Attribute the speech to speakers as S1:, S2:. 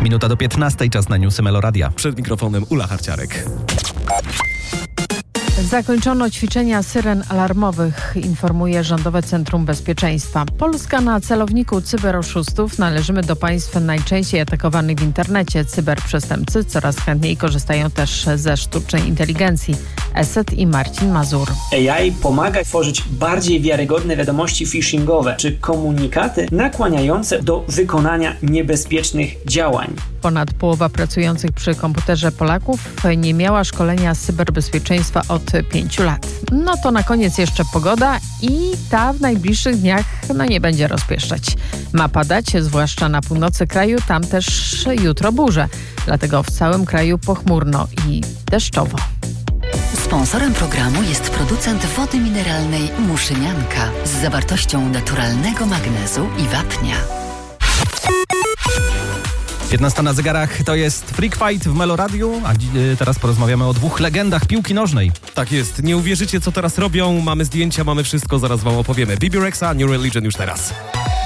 S1: Minuta do 15, czas na newsy Meloradia.
S2: Przed mikrofonem Ula Harciarek.
S3: Zakończono ćwiczenia syren alarmowych, informuje Rządowe Centrum Bezpieczeństwa. Polska na celowniku cyberoszustów. Należymy do państw najczęściej atakowanych w internecie. Cyberprzestępcy coraz chętniej korzystają też ze sztucznej inteligencji. Eset i Marcin Mazur.
S4: AI pomaga tworzyć bardziej wiarygodne wiadomości phishingowe czy komunikaty nakłaniające do wykonania niebezpiecznych działań.
S3: Ponad połowa pracujących przy komputerze Polaków nie miała szkolenia z cyberbezpieczeństwa od 5 lat. No to na koniec jeszcze pogoda i ta w najbliższych dniach nie będzie rozpieszczać. Ma padać, zwłaszcza na północy kraju, tam też jutro burze. Dlatego w całym kraju pochmurno i deszczowo.
S5: Sponsorem programu jest producent wody mineralnej Muszynianka z zawartością naturalnego magnezu i wapnia.
S1: 15 na zegarach, to jest Freak Fight w Meloradiu, a teraz porozmawiamy o 2 legendach piłki nożnej.
S2: Tak jest, nie uwierzycie co teraz robią, mamy zdjęcia, mamy wszystko, zaraz wam opowiemy. Bebe Rexha, New Religion już teraz.